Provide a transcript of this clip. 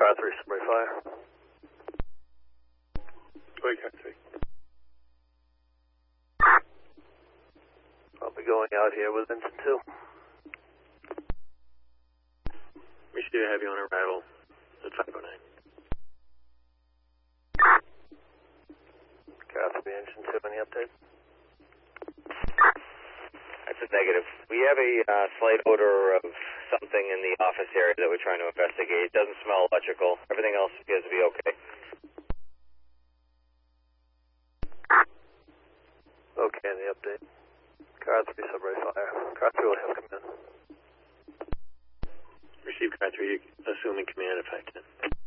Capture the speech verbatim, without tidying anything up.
Car three, Sunbury Fire. Go ahead, Car three. I'll be going out here with engine two. We should have you on arrival at five oh nine. Car three, engine two, any update? That's a negative. We have a uh, slight odor of something in the office area that we're trying to investigate. It doesn't smell electrical. Everything else appears to be okay. Okay, any update? Car three, Sunbury Fire. Car three will have come in. Receive Car three, assuming command if I can.